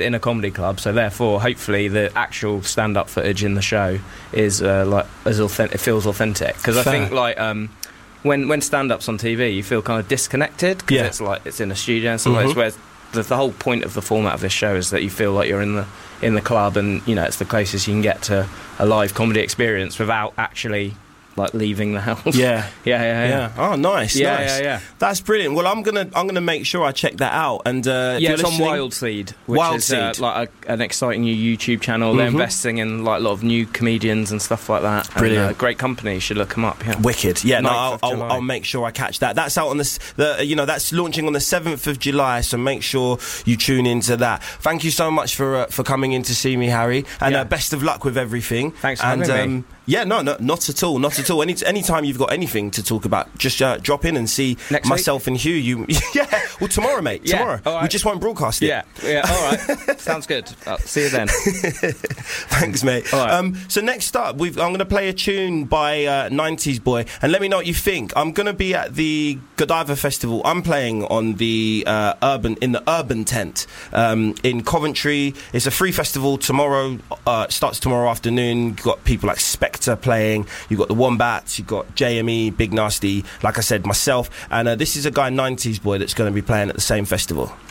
in a comedy club, so therefore, hopefully, the actual stand-up footage in the show is like as authentic. It feels authentic because I think like when stand-up's on TV, you feel kind of disconnected because it's like it's in a studio and stuff. Whereas the whole point of the format of this show is that you feel like you're in the club, and you know it's the closest you can get to a live comedy experience without actually like leaving the house. Yeah. Oh, nice. Yeah. That's brilliant. Well, I'm gonna make sure I check that out. And it's on Wildseed, which is like an exciting new YouTube channel. They're investing in like a lot of new comedians and stuff like that. Brilliant. And, great company. You should look them up. Yeah. Wicked. Yeah. No, I'll make sure I catch that. That's out on that's launching on the 7th of July. So make sure you tune into that. Thank you so much for coming in to see me, Harry. And best of luck with everything. Thanks for having me. Yeah, no, not at all, not at all. Anytime you've got anything to talk about, just drop in and see Next myself week? and Hugh. Well, tomorrow, mate. Tomorrow. Right. We just won't broadcast it. Yeah. All right. Sounds good. I'll see you then. Thanks, mate. All right. So next up, I'm going to play a tune by 90s Boy, and let me know what you think. I'm going to be at the Godiva Festival. I'm playing on the Urban Tent in Coventry. It's a free festival tomorrow. Starts tomorrow afternoon. You've got people like Spectre playing, you've got the Wombats, you've got JME, Big Nasty, like I said, myself, and this is a guy 90s Boy that's going to be playing at the same festival.